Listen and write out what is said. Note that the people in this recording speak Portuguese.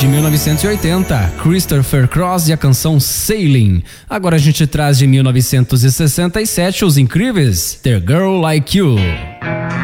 de 1980, Christopher Cross e a canção Sailing. Agora a gente traz de 1967 Os Incríveis, The Girl Like You.